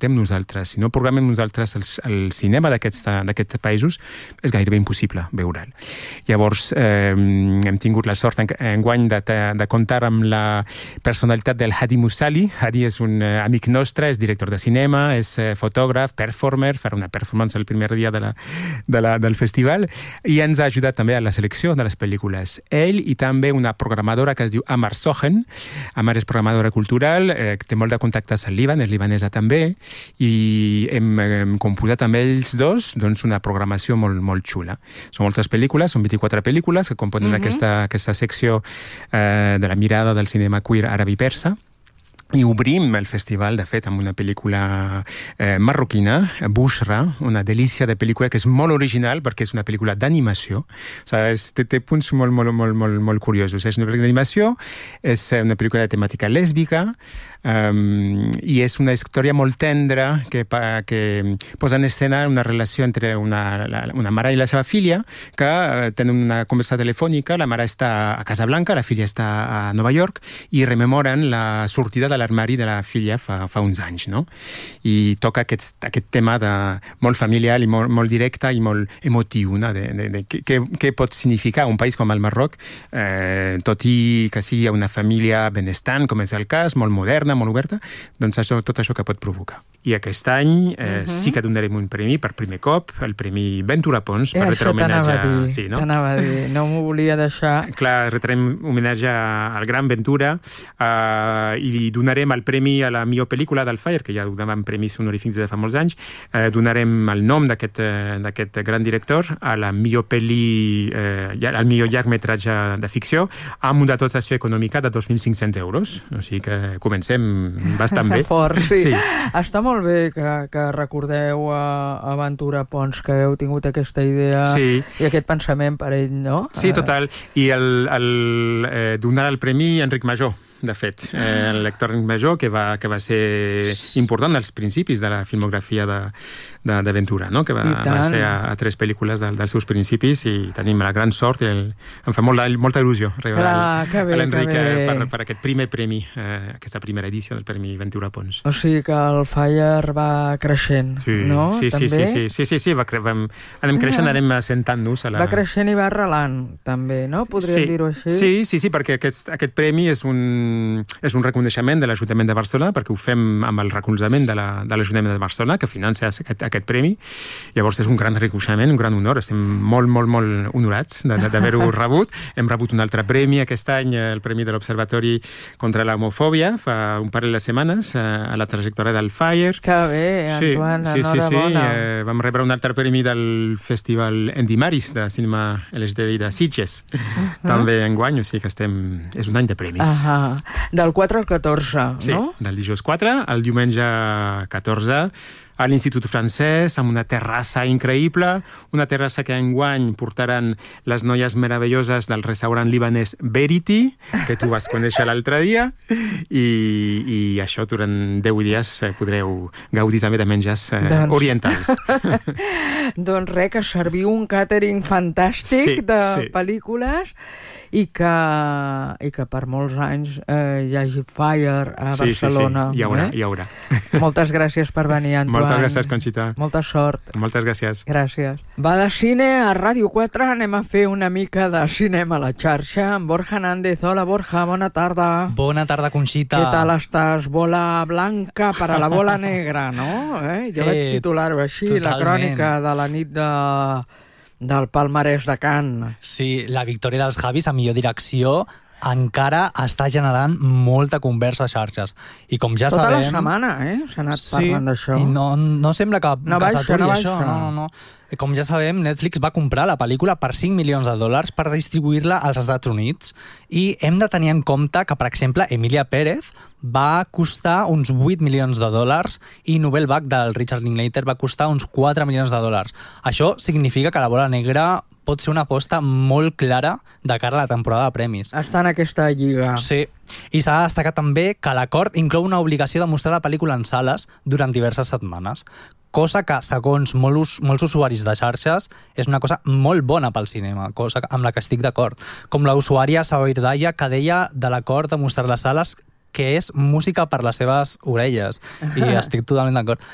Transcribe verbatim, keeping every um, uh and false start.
projectem nosaltres, si no programem nosaltres el, el cinema d'aquests d'aquests països, és gairebé impossible veure'l. Llavors, eh, hem tingut la sort en, enguany de, de comptar amb la personalitat del Hadi Moussali. Hadi és un eh, amic nostre, és director de cinema, és eh, fotògraf, performer, farà una performance el primer dia de la, de la, del festival, i ens ha ajudat també a la selecció de les pel·lícules. Ell i també una programadora que es diu Amar Sohen. Amar és programadora cultural, eh, té molt de contactes al Líban, és libanesa també, i hem, hem composat amb ells dos doncs, una programació molt, molt xula. Són moltes pel·lícules, són vint-i-quatre pel·lícules que componen mm-hmm. aquesta, aquesta secció eh, de la mirada del cinema queer àrab i persa. I obrim el festival, de fet, amb una pel·lícula eh, marroquina, Bushra, una delícia de pel·lícula que és molt original perquè és una pel·lícula d'animació. O sigui, té, té punts molt, molt, molt, molt, molt curiosos. És una pel·lícula d'animació, és una pel·lícula de temàtica lèsbica, um, i és una història molt tendra que, que posa en escena una relació entre una, la, una mare i la seva filla, que uh, tenen una conversa telefònica, la mare està a Casablanca, la filla està a Nova York, i rememoren la sortida de de l'armari de la filla fa, fa uns anys, no? I toca aquest, aquest tema de, molt familiar i molt, molt directe i molt emotiu, no? De, de, de, què, què pot significar un país com el Marroc, eh, tot i que sigui una família benestant, com és el cas, molt moderna, molt oberta, doncs això, tot això que pot provocar. I aquest any eh, uh-huh. sí que donarem un premi per primer cop, el premi Ventura Pons, per eh, retre homenatge a... Sí, no? T'anava a dir, no m'ho volia deixar. Clar, retrem homenatge al gran Ventura, eh, i donarem el premi a la millor pel·lícula del Fire, que ja donàvem premis honorífics de fa molts anys, eh, donarem el nom d'aquest d'aquest gran director a la millor pel·li, eh, al millor llargmetratge de ficció, amb una dotació econòmica de dos mil cinc-cents euros. O sigui que comencem bastant bé. Fort, sí. sí. Està molt bé que, que recordeu a, a Ventura Pons que heu tingut aquesta idea sí. i aquest pensament per ell, no? Sí, total. I el, el, eh, donar el premi a Enric Major, de fet, eh, el lector Enric Major, que va, que va ser important als principis de la filmografia de, de, de Ventura, no? Que va, va ser a, a tres pel·lícules de, dels seus principis, i tenim la gran sort i el, em fa molta, molta il·lusió regalar a l'Enric per, per aquest primer premi, eh, aquesta primera edició del Premi Ventura Pons. O sigui que el Fire va creixent, sí, no? Sí, sí, sí, sí, sí, sí, sí, va cre vam, anem creixent, anem assentant-nos a la... Va creixent i va arrelant, també, no? Podríem sí, dir-ho així? Sí, sí, sí, perquè aquest, aquest premi és un, és un reconeixement de l'Ajuntament de Barcelona, perquè ho fem amb el recolzament de l'Ajuntament de, de Barcelona, que financia aquest, aquest premi. Llavors és un gran reconeixement, un gran honor. Estem molt, molt, molt honorats d'haver-ho rebut. Hem rebut un altre premi aquest any, el Premi de l'Observatori contra l'Homofòbia, fa un parell de setmanes, a la trajectòria del Fire. Que bé, Antoine, sí, sí, sí, sí. enhorabona. Eh, vam rebre un altre premi del Festival Endimaris de cinema L G T B I de Sitges, uh-huh. també enguany, o sigui que estem... és un any de premis. Uh-huh. Del quatre al catorze, sí, no? Sí, del dijous quatre al diumenge catorze, a l'Institut Francès, amb una terrassa increïble, una terrassa que enguany portaran les noies meravelloses del restaurant libanès Verity, que tu vas conèixer l'altre dia, i, i això durant deu dies podreu gaudir també de menjars eh, doncs... orientals. Doncs res, que serviu un càtering fantàstic sí, de sí. pel·lícules, i que, i que per molts anys eh, hi hagi Fire a sí, Barcelona. Sí, sí, hi haurà, eh? hi haurà. Moltes gràcies per venir, Antoine. Moltes gràcies, Conxita. Molta sort. Moltes gràcies. Gràcies. Va de cine a Ràdio quatre, anem a fer una mica de cinema a la xarxa amb Borja Nández. Hola, Borja, bona tarda. Bona tarda, Conxita. Què tal estàs? Bola blanca per a la bola negra, no? Eh? Jo eh, vaig titular-ho així, totalment. La crònica de la nit de... del palmarès de Cannes. Sí, la victòria dels Javis a millor direcció encara està generant molta conversa a xarxes. I com ja Tota sabem... Tota la setmana, eh? S'ha anat sí, parlant d'això. I no, no sembla que, no que s'aturi no això. No, no, no. Com ja sabem, Netflix va comprar la pel·lícula per cinc milions de dòlars per distribuir-la als Estats Units, i hem de tenir en compte que, per exemple, Emilia Pérez va costar uns vuit milions de dòlars i Nouvelle Vague del Richard Linklater va costar uns quatre milions de dòlars. Això significa que la bola negra pot ser una aposta molt clara de cara a la temporada de premis. Està en aquesta lliga. Sí, i s'ha de destacar també que l'acord inclou una obligació de mostrar la pel·lícula en sales durant diverses setmanes, cosa que, segons molts, molts usuaris de xarxes, és una cosa molt bona pel cinema, cosa amb la que estic d'acord. Com la usuària Saoir Daya, que deia de l'acord de mostrar les sales que és música per les seves orelles, i estic totalment d'acord.